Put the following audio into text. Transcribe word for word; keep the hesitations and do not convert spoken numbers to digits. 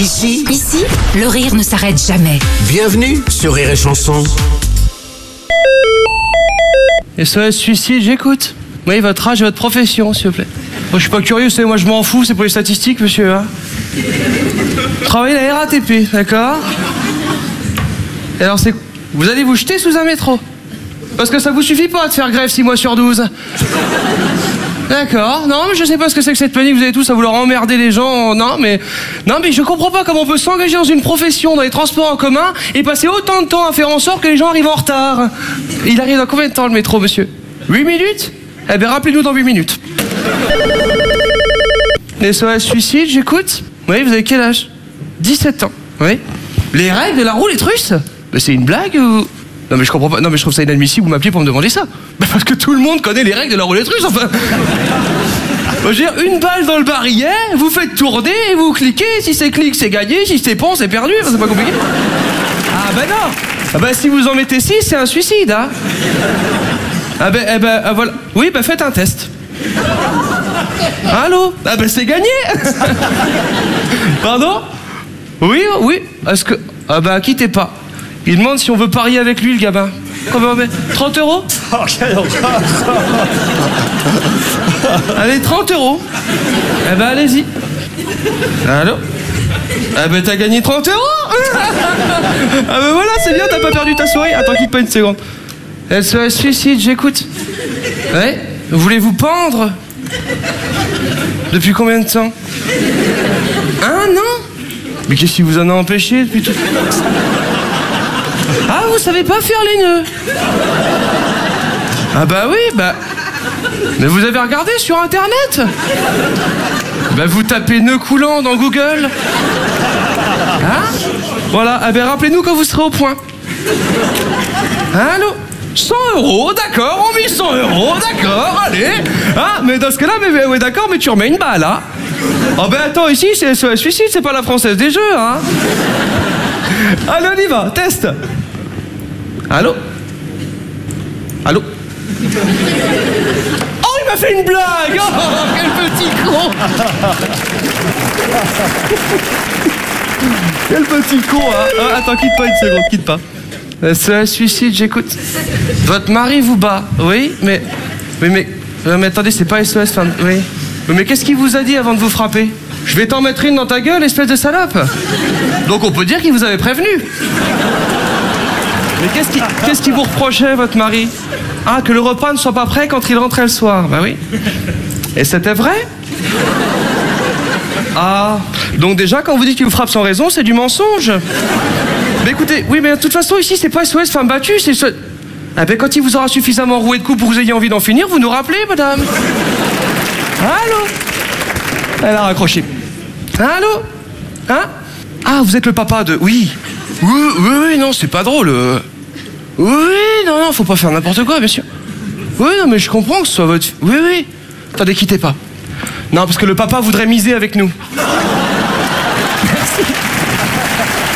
Ici, Ici, le rire ne s'arrête jamais. bienvenue sur Rire et Chanson. S O S suicide, j'écoute. Oui, votre âge et votre profession, s'il vous plaît. Moi, je suis pas curieux, c'est moi je m'en fous, c'est pour les statistiques, monsieur. Hein. Travaillez à la R A T P, d'accord? Et alors, c'est... Vous allez vous jeter sous un métro. Parce que ça vous suffit pas de faire grève six mois sur douze. D'accord, non, mais je sais pas ce que c'est que cette panique, vous avez tous à vouloir emmerder les gens, non, mais... Non, mais je comprends pas comment on peut s'engager dans une profession, dans les transports en commun, et passer autant de temps à faire en sorte que les gens arrivent en retard. Il arrive dans combien de temps, le métro, monsieur? huit minutes? Eh bien, rappelez-nous dans huit minutes. S O S suicide, j'écoute. Oui, vous avez quel âge? dix-sept ans, oui. Les règles de la roulette russe? Mais c'est une blague ou... Non mais je comprends pas, non mais je trouve ça inadmissible, vous m'appelez pour me demander ça. Bah parce que tout le monde connaît les règles de la roulette russe, enfin. Je veux dire, une balle dans le barillet, vous faites tourner et vous cliquez, si c'est clic c'est gagné, si c'est pont c'est perdu, c'est pas compliqué. Ah bah non. Ah bah si vous en mettez six, c'est un suicide, hein. Ah bah, eh bah ah, voilà. Oui, bah faites un test. Allô? Ah bah c'est gagné. Pardon? Oui, oui. Est-ce que... Ah bah quittez pas. Il demande si on veut parier avec lui, le gamin. Combien on met? trente euros? Allez, trente euros. Eh ben, allez-y. Allô? Eh ben, t'as gagné trente euros. Ah ben voilà, c'est bien, t'as pas perdu ta soirée. Attends, quitte pas une seconde. S O S suicide, j'écoute. Ouais? Voulez-vous pendre? Depuis combien de temps? Un an? Mais qu'est-ce qui vous en a empêché depuis tout... Ah, vous savez pas faire les nœuds? Ah bah oui, bah... Mais vous avez regardé sur Internet? Bah vous tapez nœud coulant dans Google. Hein? Voilà, ah ben rappelez-nous quand vous serez au point. Allô? cent euros, d'accord, on met cent euros, d'accord, allez. Ah, mais dans ce cas-là, mais, ouais, d'accord, mais tu remets une balle, hein? Oh ben attends, ici, c'est S O S suicide, c'est pas la Française des Jeux, hein? Allez, on y va, test. Allô? Allô? Oh, il m'a fait une blague! Oh, quel petit con! Quel petit con, hein? Ah, attends, quitte pas une seconde, quitte pas. S O S suicide, j'écoute. Votre mari vous bat, oui, mais... Oui, mais... Mais attendez, c'est pas S O S, femme... Oui. Mais qu'est-ce qu'il vous a dit avant de vous frapper? Je vais t'en mettre une dans ta gueule, espèce de salope. Donc on peut dire qu'il vous avait prévenu. Mais qu'est-ce qu'il qu'est-ce qu'il vous reprochait, votre mari? Ah, que le repas ne soit pas prêt quand il rentrait le soir. Bah oui. Et c'était vrai? Ah, donc déjà, quand vous dites qu'il vous frappe sans raison, c'est du mensonge. Mais écoutez, oui, mais de toute façon, ici, c'est pas S O S femme battue, c'est... So... Ah ben, quand il vous aura suffisamment roué de coups pour que vous ayez envie d'en finir, vous nous rappelez, madame. Allô? Elle a raccroché. Allô? Hein? Ah, vous êtes le papa de... Oui. Oui, oui, oui, non, c'est pas drôle. Oui, non, non, faut pas faire n'importe quoi, bien sûr. Oui, non, mais je comprends que ce soit votre... Oui, oui. Attendez, quittez pas. Non, parce que le papa voudrait miser avec nous.